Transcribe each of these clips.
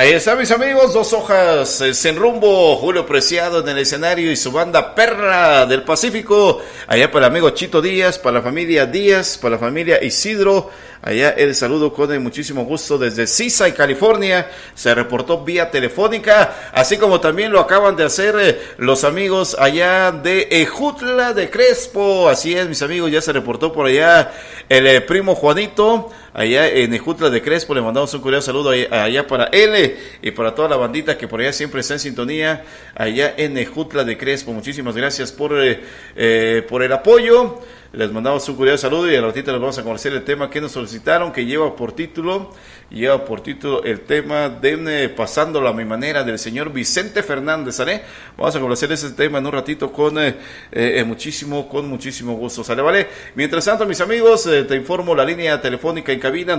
Ahí están mis amigos, Dos Hojas, Sin Rumbo, Julio Preciado en el escenario y su banda Perra del Pacífico. Allá para el amigo Chito Díaz, para la familia Díaz, para la familia Isidro. Allá el saludo con muchísimo gusto desde Seaside, California. Se reportó vía telefónica, así como también lo acaban de hacer los amigos allá de Ejutla de Crespo. Así es, mis amigos, ya se reportó por allá el primo Juanito. Allá en Ejutla de Crespo, le mandamos un cordial saludo allá para él y para toda la bandita que por allá siempre está en sintonía, allá en Ejutla de Crespo. Muchísimas gracias por el apoyo. Les mandamos un cordial saludo y a la ratita les vamos a conocer el tema que nos solicitaron, que lleva por título el tema de Pasándolo a mi manera, del señor Vicente Fernández, ¿sale? Vamos a conocer ese tema en un ratito con muchísimo gusto, ¿sale? ¿Vale? Mientras tanto, mis amigos, te informo la línea telefónica en cabina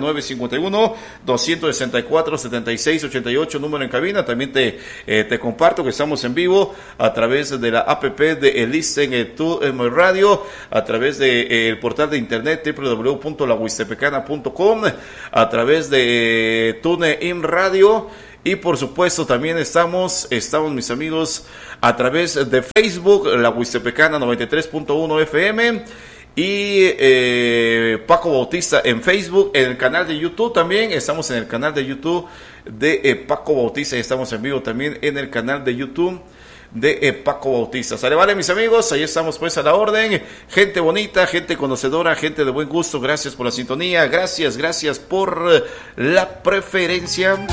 951-264-7688, número en cabina. También te comparto que estamos en vivo a través de la app de el Listen to Radio, a través de el portal de internet www.lahuistepecana.com, a través de TuneIn Radio y por supuesto también estamos mis amigos a través de Facebook, La Huistepecana 93.1 FM y Paco Bautista en Facebook, en el canal de YouTube también, estamos en el canal de YouTube de Paco Bautista y estamos en vivo también en el canal de YouTube de Paco Bautista. ¿Sale? Vale, mis amigos, ahí estamos pues a la orden. Gente bonita, gente conocedora, gente de buen gusto. Gracias por la sintonía, gracias por la preferencia.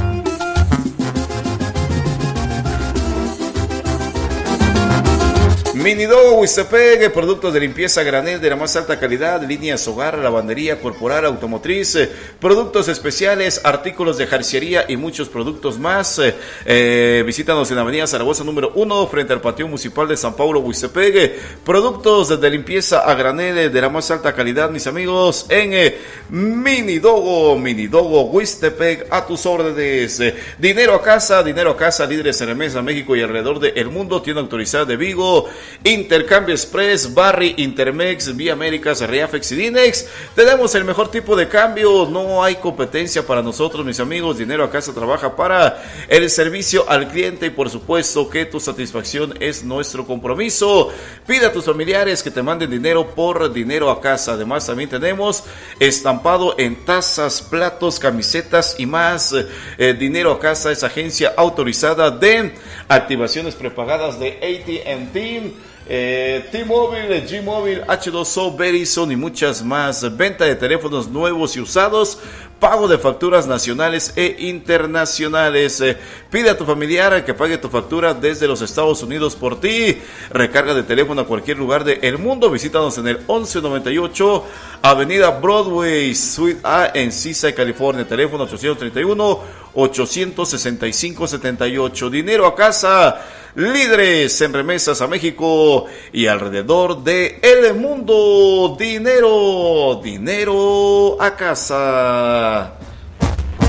Minidogo Huistepec, productos de limpieza granel de la más alta calidad, líneas hogar, lavandería corporal, automotriz, productos especiales, artículos de jardinería y muchos productos más. Visítanos en Avenida Zaragoza número 1, frente al Patio Municipal de San Paulo, Huistepec. Productos de limpieza a granel de la más alta calidad, mis amigos, en Minidogo Huistepec, a tus órdenes. Dinero a casa, líderes en remesa, México y alrededor del mundo, tienda autorizada de Vigo, Intercambio Express, Barry, Intermex, Vía Américas, Reafex y Dinex. Tenemos el mejor tipo de cambio, no hay competencia para nosotros, mis amigos. Dinero a casa trabaja para el servicio al cliente y por supuesto que tu satisfacción es nuestro compromiso. Pide a tus familiares que te manden dinero por Dinero a Casa. Además también tenemos estampado en tazas, platos, camisetas y más. Dinero a Casa es agencia autorizada de activaciones prepagadas de AT&T, T-Mobile, G-Mobile, H2O, Verizon y muchas más. Venta de teléfonos nuevos y usados, pago de facturas nacionales e internacionales. Pide a tu familiar que pague tu factura desde los Estados Unidos por ti. Recarga de teléfono a cualquier lugar del mundo. Visítanos en el 1198 Avenida Broadway, Suite A en Seaside, California. Teléfono 831-865-78. Dinero a Casa, líderes en remesas a México y alrededor de el mundo. Dinero a casa.